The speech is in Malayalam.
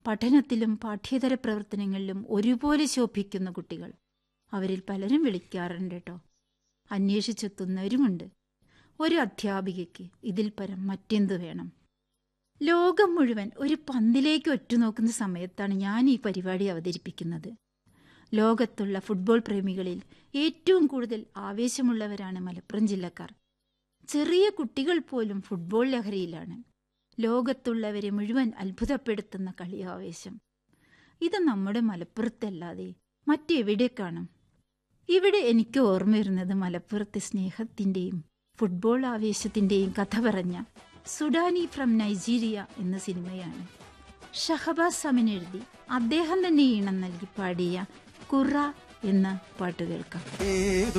പഠനത്തിലും പാഠ്യേതര പ്രവർത്തനങ്ങളിലും ഒരുപോലെ ശോഭിക്കുന്ന കുട്ടികൾ. അവരിൽ പലരും വിളിക്കാറുണ്ട് കേട്ടോ. അന്വേഷിച്ചെത്തുന്നവരുമുണ്ട്. ഒരു അധ്യാപികയ്ക്ക് ഇതിൽ പരം മറ്റെന്തു വേണം? ലോകം മുഴുവൻ ഒരു പന്തിലേക്ക് ഒറ്റുനോക്കുന്ന സമയത്താണ് ഞാൻ ഈ പരിപാടി അവതരിപ്പിക്കുന്നത്. ലോകത്തുള്ള ഫുട്ബോൾ പ്രേമികളിൽ ഏറ്റവും കൂടുതൽ ആവേശമുള്ളവരാണ് മലപ്പുറം ജില്ലക്കാർ. ചെറിയ കുട്ടികൾ പോലും ഫുട്ബോൾ ലഹരിയിലാണ്. ലോകത്തുള്ളവരെ മുഴുവൻ അത്ഭുതപ്പെടുത്തുന്ന കളിയാവേശം. ഇത് നമ്മുടെ മലപ്പുറത്തല്ലാതെ മറ്റെവിടെ കാണും? ഇവിടെ എനിക്ക് ഓർമ്മ വരുന്നത് മലപ്പുറത്തെ സ്നേഹത്തിൻ്റെയും ഫുട്ബോൾ ആവേശത്തിൻ്റെയും കഥ പറഞ്ഞ സുഡാനി ഫ്രം നൈജീരിയ എന്ന സിനിമയാണ്. ഷഹബാസ് അമീൻ എഴുതി അദ്ദേഹം തന്നെ ഈണം നൽകി പാടിയ ഖുറ എന്ന പാട്ട് കേൾക്കാം.